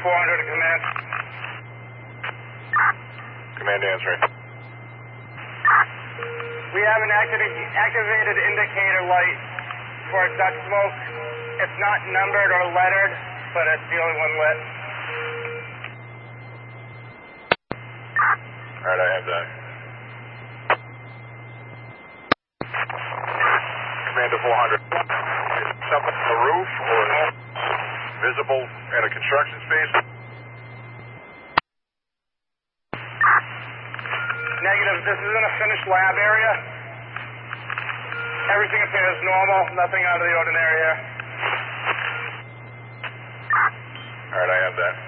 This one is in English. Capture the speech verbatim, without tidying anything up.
four hundred to command. Command answering. We have an activ- activated indicator light for Dutch smoke. It's not numbered or lettered, but it's the only one lit. Alright, I have that. Command to four hundred. Is something on the roof or visible in a construction space? Negative. This is in a finished lab area. Everything appears normal. Nothing out of the ordinary here. Alright, I have that.